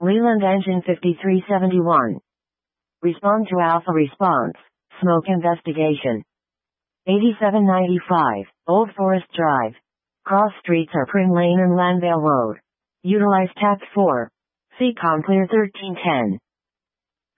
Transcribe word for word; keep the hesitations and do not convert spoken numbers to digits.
Leland Engine fifty-three seventy-one. Respond to Alpha Response. Smoke investigation. eighty-seven ninety-five, Old Forest Drive. Cross streets are Pring Lane and Landvale Road. Utilize tact four. C COM clear thirteen ten.